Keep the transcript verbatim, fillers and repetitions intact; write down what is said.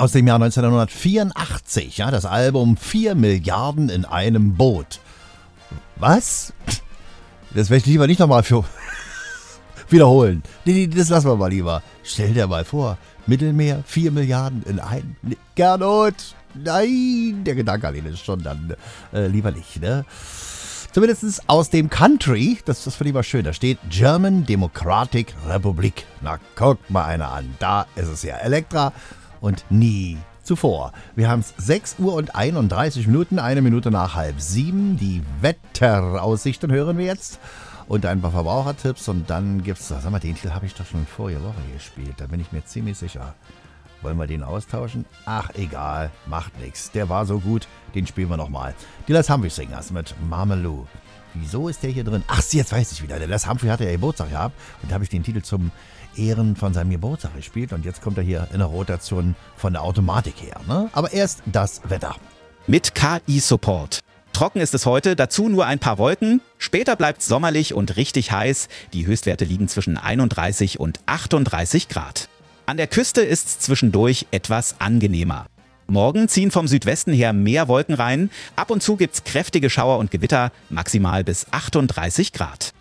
aus dem Jahr neunzehnhundertvierundachtzig, ja, das Album vier Milliarden in einem Boot. Was? Das werde ich lieber nicht nochmal für wiederholen. Nee, das lassen wir mal lieber. Stell dir mal vor, Mittelmeer, vier Milliarden in einem. Nee, Gernot, nein, der Gedanke allein ist schon dann äh, lieber nicht, ne? Zumindest aus dem Country, das, das finde ich mal schön, da steht German Democratic Republic. Na, guckt mal einer an, da ist es ja Elektra und nie zuvor. Wir haben es sechs Uhr und einunddreißig Minuten, eine Minute nach halb sieben. Die Wetteraussichten hören wir jetzt und ein paar Verbrauchertipps und dann gibt's, sag mal, den Titel habe ich doch schon vorige Woche gespielt, da bin ich mir ziemlich sicher. Wollen wir den austauschen? Ach, egal, macht nichts. Der war so gut, den spielen wir nochmal. Die Les Humphrey Singers mit Mamelou. Wieso ist der hier drin? Ach, jetzt weiß ich wieder. Der Les Humphrey hatte ja Geburtstag gehabt und da habe ich den Titel zum Ehren von seinem Geburtstag gespielt und jetzt kommt er hier in der Rotation von der Automatik her, ne? Aber erst das Wetter. Mit K I-Support. Trocken ist es heute, dazu nur ein paar Wolken. Später bleibt es sommerlich und richtig heiß. Die Höchstwerte liegen zwischen einunddreißig und achtunddreißig Grad. An der Küste ist es zwischendurch etwas angenehmer. Morgen ziehen vom Südwesten her mehr Wolken rein. Ab und zu gibt's kräftige Schauer und Gewitter, maximal bis achtunddreißig Grad.